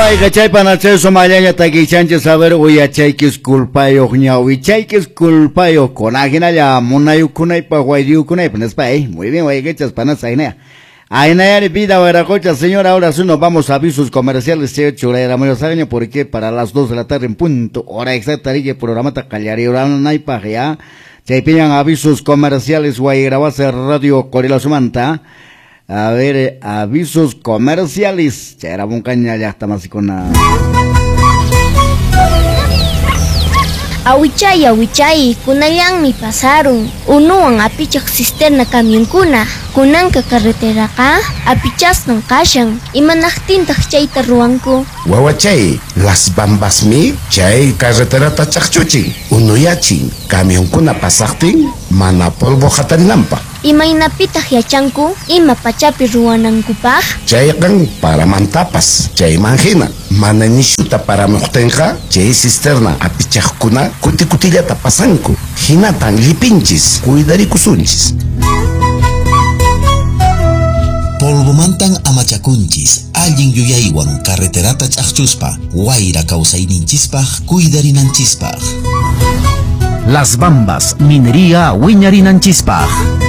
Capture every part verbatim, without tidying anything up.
Oiga, chay panachay somalaya takichanche saber uya chay que es culpayo ñawi chay que es culpayo con ajinaya munayu kunay pa guayu kunay pues pa eh muy bien oiga chas panas aina aina ya le pida veracocha señora ahora sí nos vamos a avisos comerciales che chulera muy saben por qué para las dos de la tarde en punto hora exacta y programa ta callari hora nay pa ya chay pillan avisos comerciales guay grabase radio Corila Sumanta. A ver, eh, avisos comerciales. Chera buncaña ya está más con la... Awichay, awichay, kunayang mi pasaron. Uno ang apichak cisterna kamion kuna. Kunang ka carretera ka, apichas ng kasyang. Imanaktin takchay taruang ko. Wawachay, las bambas mi, chay carretera tachakchuchi. Uno yachin, kamion kuna pasakting, mana polvo khatan lampa. Imay napitah yachangku, ima pachapi ruanang kupah. Chay kang para mantapas, chay manjina. Mana nishuta para muktenja, chay cisterna apichak kuna, kuti kutilla tapasanku. Hinatan lipinchis, kuidari kusunchis. Polvo mantan amachakunchis, allin yuyaywan carreterata chachuspa, guaira causaininchispaj, kuidarinanchispaj. Las Bambas, minería Wiñarinanchispaj.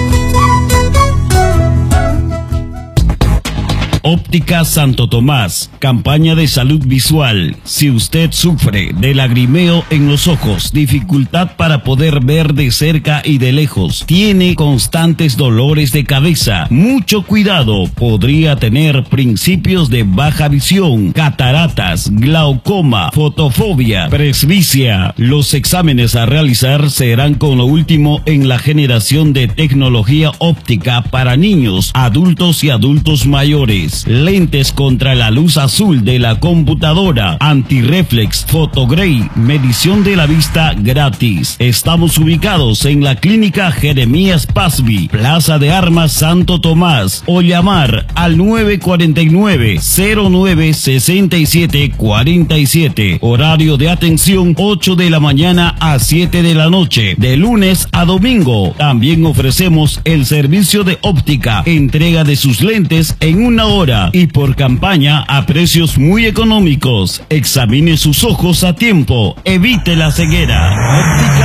Óptica Santo Tomás, campaña de salud visual. Si usted sufre de lagrimeo en los ojos, dificultad para poder ver de cerca y de lejos, tiene constantes dolores de cabeza, mucho cuidado, podría tener principios de baja visión, cataratas, glaucoma, fotofobia, presbicia. Los exámenes a realizar serán con lo último en la generación de tecnología óptica para niños, adultos y adultos mayores. Lentes contra la luz azul de la computadora, antirreflex, fotogray, medición de la vista gratis. Estamos ubicados en la clínica Jeremías Pasby, Plaza de Armas Santo Tomás, o llamar al nueve cuatro nueve, cero nueve, seis siete cuatro siete. Horario de atención ocho de la mañana a siete de la noche, de lunes a domingo. También ofrecemos el servicio de óptica, entrega de sus lentes en una hora y por campaña a precios muy económicos. Examine sus ojos a tiempo, evite la ceguera. Óptica